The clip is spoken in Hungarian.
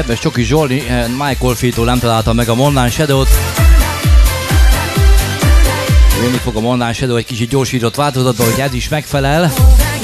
kedves Csoki Zsolni, Michael Fitól nem találtam meg a Mondán Shadow-t. Jönni fog a Mondán Shadow egy kicsit gyorsított változatban, hogy ez is megfelel.